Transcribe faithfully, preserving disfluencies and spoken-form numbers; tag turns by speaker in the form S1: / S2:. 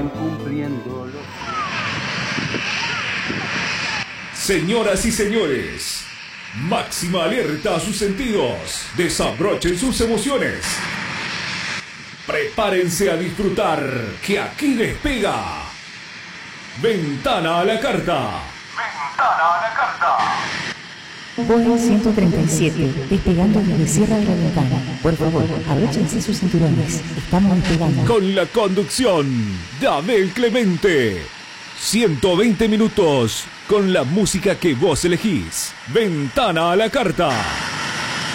S1: van cumpliendo los...
S2: Señoras y señores, máxima alerta a sus sentidos, desabrochen sus emociones. Prepárense a disfrutar, que aquí despega Ventana a la Carta. Ventana a la Carta.
S3: Boeing ciento treinta y siete, despegando desde Sierra de la Ventana. Por favor, abróchense sus cinturones. Estamos despegando.
S2: Con la conducción de Abel Clemente. ciento veinte minutos con la música que vos elegís. Ventana a la Carta.